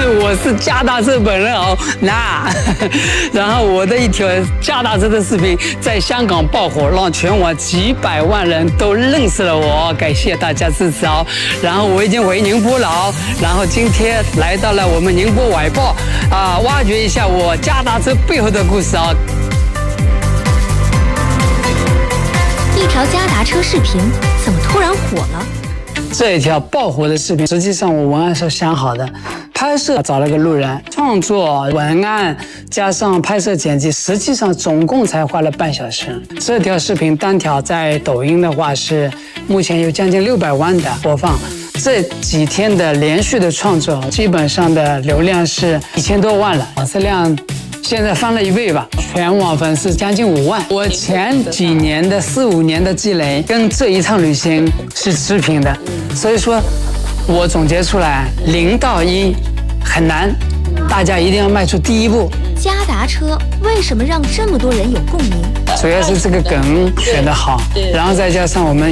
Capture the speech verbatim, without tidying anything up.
我是加大车本人哦，那，然后我的一条加大车的视频在香港爆火，让全网几百万人都认识了我，感谢大家支持哦。然后我已经回宁波了哦，然后今天来到了我们宁波晚报啊，挖掘一下我加大车背后的故事啊。 一条加达车视频怎么突然火了？ 这一条爆火的视频，实际上我文案是想好的，拍摄找了个路人，创作文案加上拍摄剪辑，实际上总共才花了半小时。这条视频单条在抖音的话是目前有将近六百万的播放。这几天的连续的创作，基本上的流量是一千多万了，粉丝量现在翻了一倍吧，全网粉丝将近五万。我前几年的四五年的积累跟这一趟旅行是持平的，所以说我总结出来零到一很难，大家一定要迈出第一步。 加达车为什么让这么多人有共鸣？ 主要是这个梗选得好，然后再加上我们